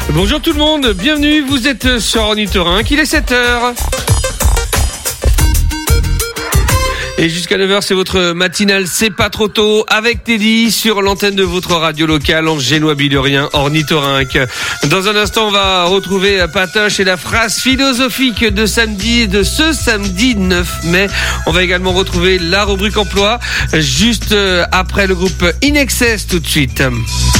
Bonjour tout le monde, bienvenue, vous êtes sur Ornithorynque, il est 7h. Et jusqu'à 9h, c'est votre matinale, c'est pas trop tôt, avec Teddy sur l'antenne de votre radio locale en génois-bilurien, Ornithorynque. Dans un instant, on va retrouver Patoche et la phrase philosophique de ce samedi 9 mai. On va également retrouver la rubrique emploi, juste après le groupe In Excess tout de suite.